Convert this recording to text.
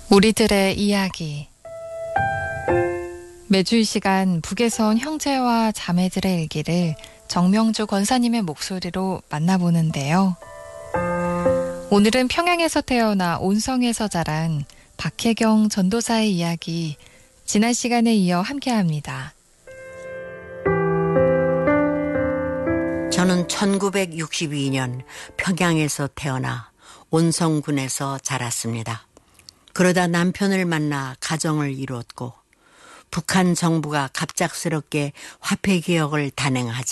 우리들의 이야기. 매주 이 시간 북에서 온 형제와 자매들의 일기를 정명주 권사님의 목소리로 만나보는데요. 오늘은 평양에서 태어나 온성에서 자란 박혜경 전도사의 이야기, 지난 시간에 이어 함께합니다. 저는 1962년 평양에서 태어나 온성군에서 자랐습니다. 그러다 남편을 만나 가정을 이뤘고 북한 정부가 갑작스럽게 화폐개혁을 단행하자